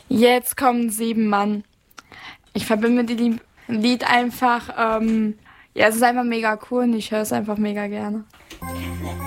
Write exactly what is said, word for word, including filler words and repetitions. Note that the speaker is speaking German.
Jetzt kommen sieben Mann. Ich verbinde mit dem Lied einfach, ähm, ja, es ist einfach mega cool und ich höre es einfach mega gerne.